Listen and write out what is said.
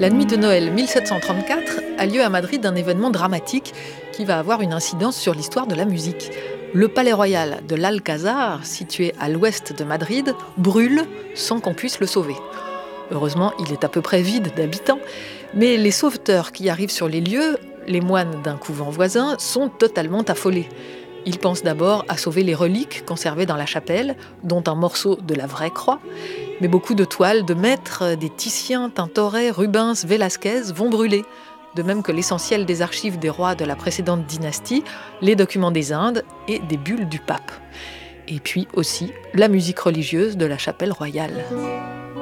La nuit de Noël 1734 a lieu à Madrid un événement dramatique qui va avoir une incidence sur l'histoire de la musique. Le palais royal de l'Alcazar, situé à l'ouest de Madrid, brûle sans qu'on puisse le sauver. Heureusement, il est à peu près vide d'habitants, mais les sauveteurs qui arrivent sur les lieux, les moines d'un couvent voisin, sont totalement affolés. Ils pensent d'abord à sauver les reliques conservées dans la chapelle, dont un morceau de la vraie croix, mais beaucoup de toiles de maîtres, des Titien, Tintoret, Rubens, Velázquez vont brûler, de même que l'essentiel des archives des rois de la précédente dynastie, les documents des Indes et des bulles du pape. Et puis aussi la musique religieuse de la chapelle royale.